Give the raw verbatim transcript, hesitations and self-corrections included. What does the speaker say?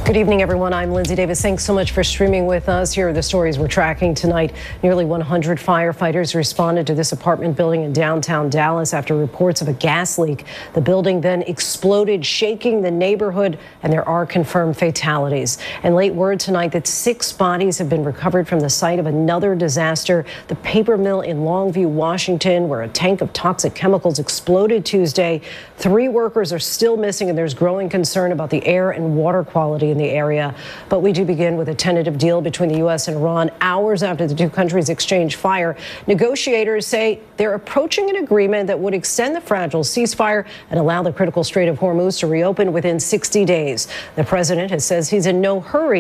Good evening, everyone. I'm Lindsay Davis. Thanks so much for streaming with us. Here are the stories we're tracking tonight. Nearly one hundred firefighters responded to this apartment building in downtown Dallas after reports of a gas leak. The building then exploded, shaking the neighborhood, and there are confirmed fatalities. And late word tonight that six bodies have been recovered from the site of another disaster, the paper mill in Longview, Washington, where a tank of toxic chemicals exploded Tuesday. Three workers are still missing, and there's growing concern about the air and water quality in the area. But we do begin with a tentative deal between the U S and Iran hours after the two countries exchanged fire. Negotiators say they're approaching an agreement that would extend the fragile ceasefire and allow the critical Strait of Hormuz to reopen within sixty days. The president has says he's in no hurry